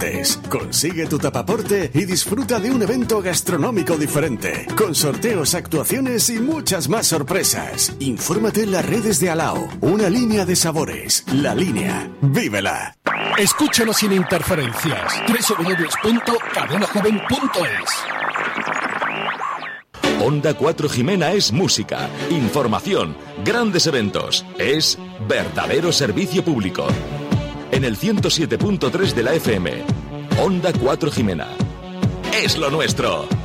diferentes. Consigue tu tapaporte y disfruta de un evento gastronómico diferente, con sorteos, actuaciones y muchas más sorpresas. Infórmate en las redes de Alao. Una línea de sabores. La Línea. ¡Vívela! Escúchanos sin interferencias. www.cadenajoven.es. Onda 4 Jimena es música, información, grandes eventos. Es verdadero servicio público. En el 107.3 de la FM. Onda 4 Jimena. Es lo nuestro.